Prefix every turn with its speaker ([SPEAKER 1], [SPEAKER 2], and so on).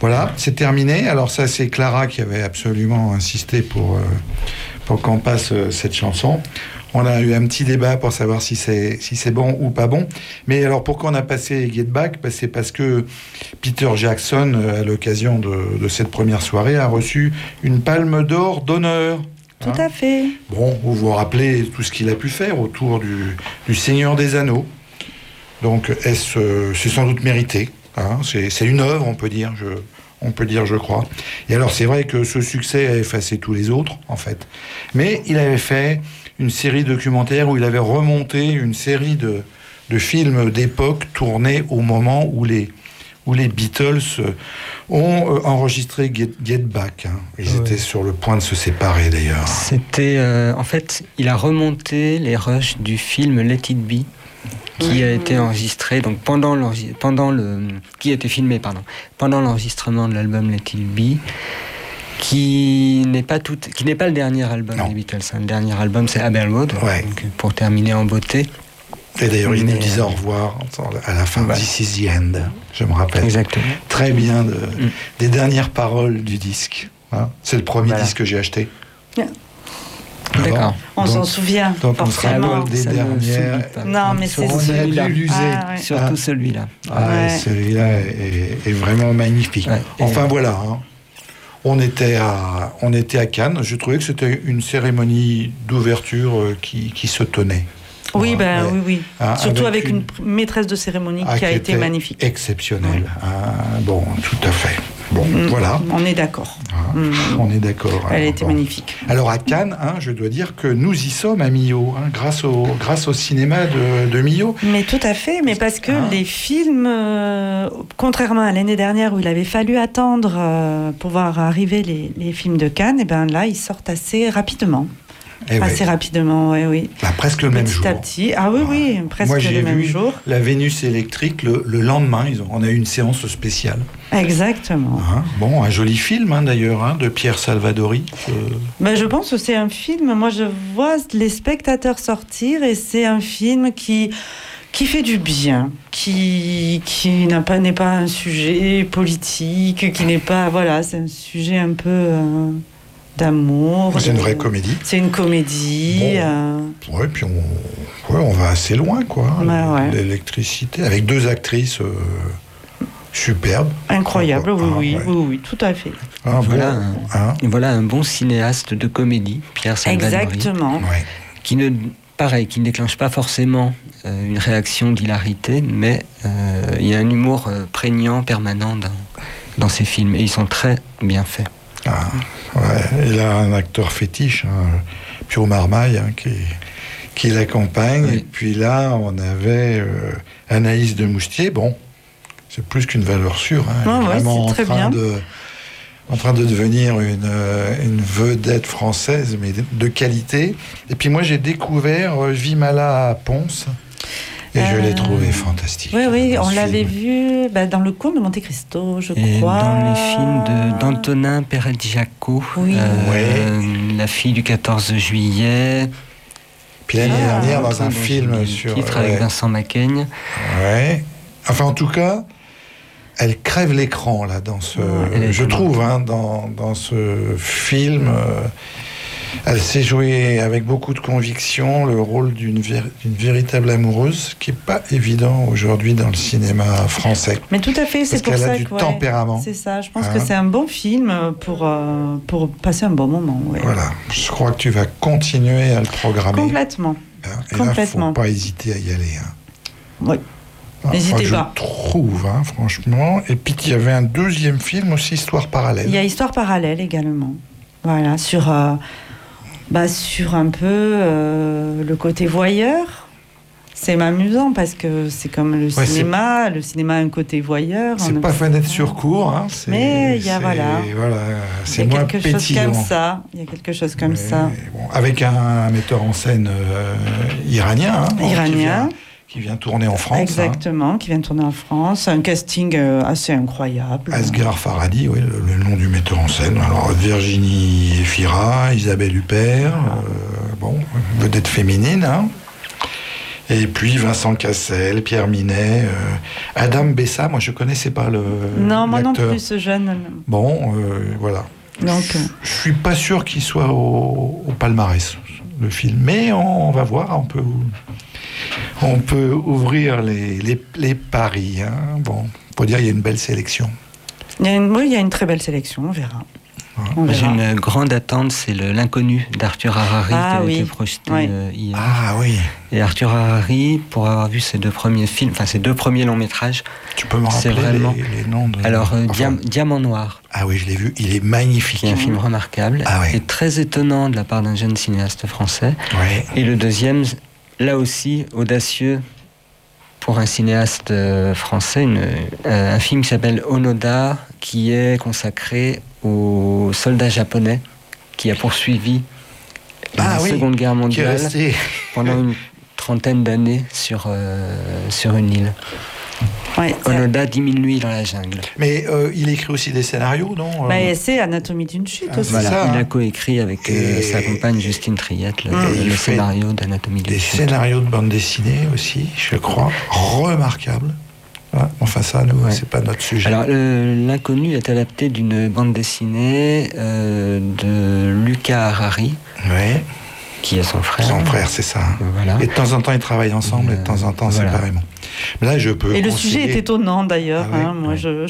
[SPEAKER 1] Voilà, c'est terminé. Alors ça, c'est Clara qui avait absolument insisté pour qu'on passe cette chanson. On a eu un petit débat pour savoir si c'est bon ou pas bon. Mais alors, pourquoi on a passé Get Back ? C'est parce que Peter Jackson, à l'occasion de cette première soirée, a reçu une palme d'or d'honneur.
[SPEAKER 2] Tout à fait.
[SPEAKER 1] Bon, vous vous rappelez tout ce qu'il a pu faire autour du Seigneur des Anneaux. Donc, c'est sans doute mérité. Hein, c'est une œuvre, on peut dire, je crois. Et alors, c'est vrai que ce succès a effacé tous les autres, en fait. Mais il avait fait une série documentaire où il avait remonté une série de films d'époque tournés au moment où les Beatles ont enregistré Get Back. Hein. Ils étaient sur le point de se séparer, d'ailleurs.
[SPEAKER 3] C'était... en fait, il a remonté les rushs du film Let It Be, qui a été enregistré donc qui a été filmé pendant l'enregistrement de l'album Let It Be, qui n'est pas le dernier album des Beatles. Hein. Le dernier album, c'est Abbey Road, donc, pour terminer en beauté.
[SPEAKER 1] Et d'ailleurs, il nous disait au revoir à la fin. This is the end. Je me rappelle.
[SPEAKER 3] Exactement.
[SPEAKER 1] Très bien des dernières paroles du disque. Hein. C'est le premier disque que j'ai acheté.
[SPEAKER 2] D'accord. On s'en souvient.
[SPEAKER 1] Donc on se rappelle des dernières.
[SPEAKER 2] Non, mais c'est
[SPEAKER 3] celui-là. Surtout
[SPEAKER 1] Ah.
[SPEAKER 3] celui-là.
[SPEAKER 1] Celui-là est vraiment magnifique. Ouais. Enfin voilà. Hein. On était à Cannes. Je trouvais que c'était une cérémonie d'ouverture qui se tenait.
[SPEAKER 2] Oui, oui. Surtout avec une maîtresse de cérémonie qui a été magnifique.
[SPEAKER 1] Exceptionnelle. Oui. Bon, tout à fait. Bon, voilà.
[SPEAKER 2] On est d'accord.
[SPEAKER 1] On est d'accord.
[SPEAKER 2] Elle a été magnifique.
[SPEAKER 1] Alors à Cannes, je dois dire que nous y sommes à Millau, grâce au cinéma de Millau.
[SPEAKER 2] Mais tout à fait, mais parce que les films, contrairement à l'année dernière où il avait fallu attendre pour voir arriver les films de Cannes, et ben là, ils sortent assez rapidement. Rapidement, oui.
[SPEAKER 1] Presque le même jour.
[SPEAKER 2] Petit à petit. Ah oui, presque
[SPEAKER 1] Moi,
[SPEAKER 2] le même jour.
[SPEAKER 1] La Vénus électrique, le lendemain, on a eu une séance spéciale.
[SPEAKER 2] Exactement.
[SPEAKER 1] Bon, un joli film, d'ailleurs, de Pierre Salvadori.
[SPEAKER 2] Je pense que c'est un film, moi je vois les spectateurs sortir et c'est un film qui fait du bien, qui n'est pas un sujet politique, qui n'est pas... Voilà, c'est un sujet un peu... d'amour.
[SPEAKER 1] C'est une vraie comédie.
[SPEAKER 2] C'est une comédie.
[SPEAKER 1] Oui, puis on va assez loin, quoi. L'électricité, avec 2 actrices superbes.
[SPEAKER 2] Incroyable, oui, tout à fait.
[SPEAKER 3] Voilà un bon cinéaste de comédie, Pierre Salvadori.
[SPEAKER 2] Exactement.
[SPEAKER 3] Qui ne déclenche pas forcément une réaction d'hilarité, mais il y a un humour prégnant, permanent dans ses films, et ils sont très bien faits.
[SPEAKER 1] Il a un acteur fétiche, Pio Marmaille, qui l'accompagne. Oui. Et puis là, on avait Anaïs de Moustier. Bon, c'est plus qu'une valeur sûre. Elle est vraiment en train de devenir une vedette française, mais de qualité. Et puis moi, j'ai découvert Vimala Ponce. Et je l'ai trouvé fantastique.
[SPEAKER 2] Oui, on l'avait vu dans Le Comte de Monte Cristo, je crois.
[SPEAKER 3] Dans les films d'Antonin Perel-Giaco, La fille du 14 juillet.
[SPEAKER 1] Puis l'année dernière, dans un film sur...
[SPEAKER 3] titre avec Vincent Macaigne.
[SPEAKER 1] Ouais. Enfin, en tout cas, elle crève l'écran, là, dans ce... je trouve, dans ce film... Elle s'est jouée avec beaucoup de conviction le rôle d'une véritable amoureuse, qui n'est pas évident aujourd'hui dans le cinéma français.
[SPEAKER 2] Mais tout à fait, c'est pour ça
[SPEAKER 1] qu'elle a du tempérament.
[SPEAKER 2] C'est ça, je pense que c'est un bon film pour passer un bon moment. Ouais.
[SPEAKER 1] Voilà, je crois que tu vas continuer à le programmer.
[SPEAKER 2] Complètement.
[SPEAKER 1] Et là, il ne faut pas hésiter à y aller.
[SPEAKER 2] Oui. N'hésitez pas.
[SPEAKER 1] Je trouve, franchement. Et puis il y avait un deuxième film aussi, Histoire parallèle.
[SPEAKER 2] Il y a Histoire parallèle également. Voilà, sur un peu le côté voyeur. C'est amusant parce que c'est comme le cinéma. Le cinéma a un côté voyeur.
[SPEAKER 1] C'est pas Fenêtre sur cour.
[SPEAKER 2] Mais il y a
[SPEAKER 1] c'est moins pétillant.
[SPEAKER 2] Il y a quelque chose comme ça.
[SPEAKER 1] Bon, avec un metteur en scène iranien. Qui vient tourner en France.
[SPEAKER 2] Exactement, qui vient tourner en France. Un casting assez incroyable.
[SPEAKER 1] Asghar Farhadi, le nom du metteur en scène. Alors, Virginie Efira, Isabelle Huppert, vedette féminine. Et puis Vincent Cassel, Pierre Minet, Adam Bessa, moi je connaissais pas
[SPEAKER 2] Non, moi non
[SPEAKER 1] l'acteur.
[SPEAKER 2] plus, ce jeune.
[SPEAKER 1] Bon, voilà.
[SPEAKER 2] Donc,
[SPEAKER 1] Je suis pas sûr qu'il soit au palmarès, le film. Mais on va voir, on peut ouvrir les paris. Hein. Bon, faut dire, il y a une belle sélection.
[SPEAKER 2] il y a une très belle sélection, on verra. On
[SPEAKER 3] J'ai
[SPEAKER 2] verra.
[SPEAKER 3] une grande attente, c'est L'Inconnu d'Arthur Harari
[SPEAKER 2] Ah
[SPEAKER 3] qui a
[SPEAKER 2] oui.
[SPEAKER 3] été projeté
[SPEAKER 2] Oui.
[SPEAKER 3] hier.
[SPEAKER 1] Ah oui,
[SPEAKER 3] Et Arthur Harari, pour avoir vu ses deux premiers films, enfin ses deux premiers longs métrages,
[SPEAKER 1] tu peux me
[SPEAKER 3] C'est
[SPEAKER 1] rappeler
[SPEAKER 3] vraiment-
[SPEAKER 1] les noms de...
[SPEAKER 3] alors
[SPEAKER 1] Enfin,
[SPEAKER 3] Diamant Noir,
[SPEAKER 1] ah oui, je l'ai vu, il est magnifique.
[SPEAKER 3] qui est un film remarquable
[SPEAKER 1] Ah ouais.
[SPEAKER 3] et très étonnant de la part d'un jeune cinéaste français.
[SPEAKER 1] Ouais.
[SPEAKER 3] Et le deuxième, là aussi, audacieux pour un cinéaste français, un film qui s'appelle Onoda, qui est consacré aux soldats japonais qui a poursuivi la
[SPEAKER 1] oui,
[SPEAKER 3] Seconde Guerre
[SPEAKER 1] Qui est
[SPEAKER 3] mondiale
[SPEAKER 1] resté...
[SPEAKER 3] pendant une trentaine d'années sur une île.
[SPEAKER 2] Ouais,
[SPEAKER 3] Onoda, 10 000 nuits dans la jungle.
[SPEAKER 1] Mais il écrit aussi des scénarios, non
[SPEAKER 2] c'est Anatomie d'une chute
[SPEAKER 1] Ah,
[SPEAKER 2] aussi.
[SPEAKER 1] voilà. Ça,
[SPEAKER 3] Il
[SPEAKER 1] hein.
[SPEAKER 3] a coécrit avec
[SPEAKER 1] Et-
[SPEAKER 3] sa compagne Justine Triette
[SPEAKER 1] Et
[SPEAKER 3] le
[SPEAKER 1] il fait
[SPEAKER 3] scénario d'Anatomie
[SPEAKER 1] des
[SPEAKER 3] d'une chute.
[SPEAKER 1] scénarios de bande dessinée aussi, je crois, remarquables. Voilà. Enfin ça, nous,
[SPEAKER 3] Ouais.
[SPEAKER 1] c'est pas notre sujet.
[SPEAKER 3] Alors, L'Inconnu est adapté d'une bande dessinée de Luca Harari,
[SPEAKER 1] Ouais.
[SPEAKER 3] qui est son frère.
[SPEAKER 1] Son frère, c'est ça.
[SPEAKER 3] Voilà.
[SPEAKER 1] Et de temps en temps, ils travaillent ensemble, et de temps en temps,
[SPEAKER 3] Voilà.
[SPEAKER 1] séparément. Mais là, je peux
[SPEAKER 2] Et le sujet
[SPEAKER 1] conseiller-
[SPEAKER 2] est étonnant d'ailleurs.
[SPEAKER 1] Ah ouais,
[SPEAKER 2] hein. Moi,
[SPEAKER 3] ouais.
[SPEAKER 2] je